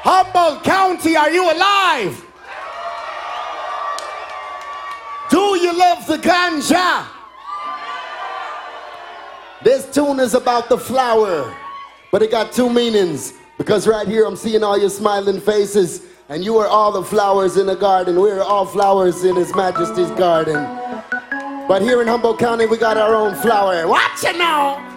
Humboldt County, are you alive? Do you love the ganja? This tune is about the flower, but it got two meanings. Because right here I'm seeing all your smiling faces, and you are all the flowers in the garden. We are all flowers in His Majesty's garden. But here in Humboldt County we got our own flower. Watch it now!